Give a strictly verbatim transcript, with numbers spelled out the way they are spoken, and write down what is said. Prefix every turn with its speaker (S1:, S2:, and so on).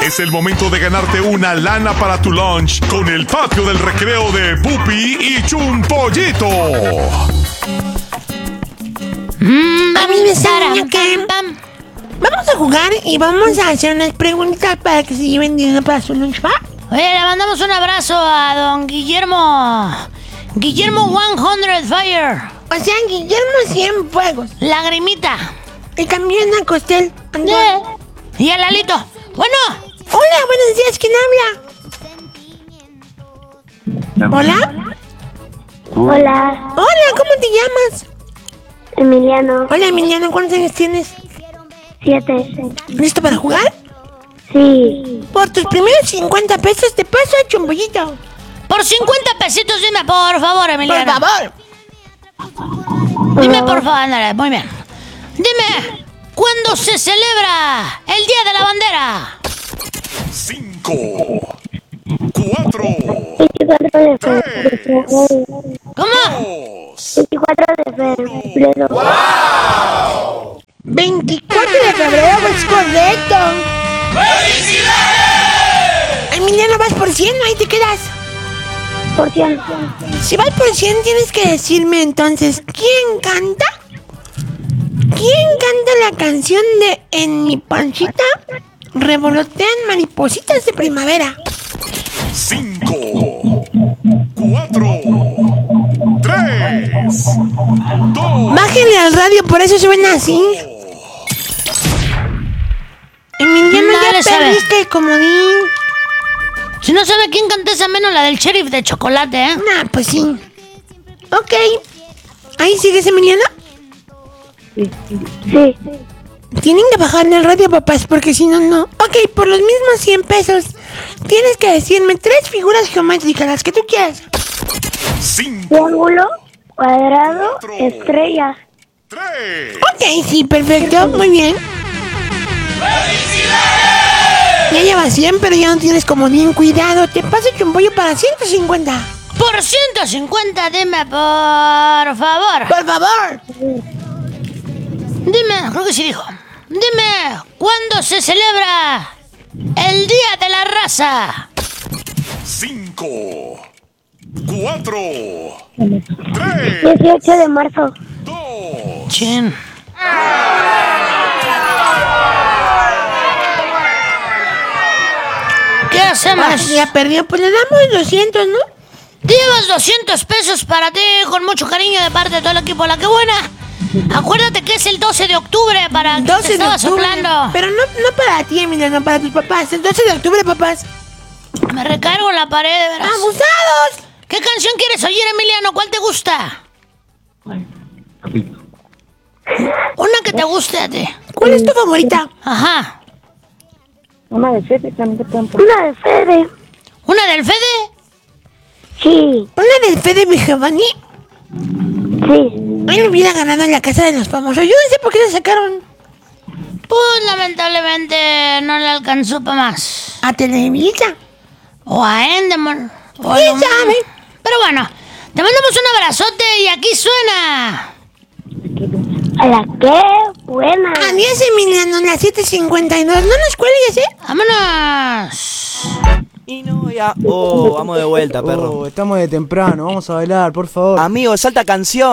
S1: Es el momento de ganarte una lana para tu lunch con el patio del recreo de Pupi y Chumpollito.
S2: Mm, a mí me sale que vamos a jugar y vamos a hacer unas preguntas para que se lleven dinero para su lunch, ¿va?
S3: Oye, le mandamos un abrazo a don Guillermo. Guillermo one hundred Fire.
S2: O sea, Guillermo cien fuegos.
S3: Lagrimita.
S2: Y también a Costel.
S3: Yeah. Y a Lalito. Bueno.
S2: Hola, buenos días. ¿Quién habla? ¿Hola?
S4: Hola.
S2: Hola, ¿cómo te llamas?
S4: Emiliano.
S2: Hola, Emiliano. ¿Cuántos años tienes?
S4: Siete.
S2: ¿Listo para jugar?
S4: Sí.
S2: Por tus primeros cincuenta pesos te paso a Chumpollito.
S3: Por cincuenta pesitos, dime por favor, Emiliano.
S2: Por favor.
S3: Dime por favor, ándale, muy bien. Dime, ¿cuándo se celebra el Día de la Bandera?
S1: Cinco, cuatro,
S4: veinticuatro de febrero.
S3: ¿Cómo?
S4: veinticuatro de febrero.
S2: ¡Wow! veinticuatro de febrero, es correcto. ¡Felicidades! Emiliano, vas por cien, ahí te quedas.
S4: Por cien.
S2: Si vas por cien, tienes que decirme entonces, ¿quién canta? ¿Quién canta la canción de En mi panchita revolotean maripositas de primavera?
S1: cinco, cuatro, tres, dos.
S2: Bájenle al radio, por eso suena así. Emiliano,
S3: No
S2: ya
S3: le sabe.
S2: perdiste el comodín.
S3: Si no sabe quién canta esa, menos la del sheriff de chocolate, ¿eh?
S2: Nah, pues sí. Ok. ¿Ahí sigues, Emiliano?
S4: Sí.
S2: Tienen que bajarle el radio, papás, porque si no, no. Ok, por los mismos cien pesos, tienes que decirme tres figuras geométricas, las que tú quieras.
S1: Cinco,
S4: Triángulo, cuadrado, estrella.
S1: tres.
S2: Ok, sí, perfecto, muy bien. Ya llevas cien, pero ya no tienes como bien cuidado. Te paso Chumpollo para ciento cincuenta.
S3: Por ciento cincuenta, dime por favor.
S2: Por favor.
S3: Dime, creo que sí dijo. Dime, ¿cuándo se celebra el Día de la Raza?
S1: Cinco, cuatro, tres,
S4: dieciocho de marzo.
S1: dos.
S3: Chin. ¿Qué hacemos?
S2: Ahora sí ya perdió, pues le damos doscientos, ¿no?
S3: Llevas doscientos pesos para ti, con mucho cariño de parte de todo el equipo La Que Buena. Acuérdate que es el doce de octubre para que te
S2: doce de
S3: estaba
S2: octubre.
S3: soplando.
S2: Pero no, no para ti, Emiliano, para tus papás. El doce de octubre, papás.
S3: Me recargo en la pared, de veras.
S2: ¡Abusados!
S3: ¿Qué canción quieres oír, Emiliano? ¿Cuál te gusta? Una que te guste a ti.
S2: ¿Cuál es tu favorita?
S3: Ajá.
S4: Una de Fede también te pueden poner. Una de Fede.
S3: ¿Una del Fede?
S4: Sí.
S2: ¿Una del Fede Vigevani?
S4: Sí.
S2: Ay, lo hubiera ganado en la casa de los famosos. Yo no sé por qué la sacaron.
S3: Pues lamentablemente no le alcanzó para más.
S2: A Televisa.
S3: O a Endemol. O a
S2: ¿Quién
S3: lo-
S2: sabe?
S3: Pero bueno, te mandamos un abrazote y aquí suena.
S4: A la que buena.
S2: Adiós, Emiliano, las siete cincuenta y dos. No nos cuelgues, ¿eh?
S3: ¡Vámonos!
S5: Y no, ya. Oh, vamos de vuelta, perro.
S6: Oh, estamos de temprano, vamos a bailar, por favor.
S5: Amigo, salta canción.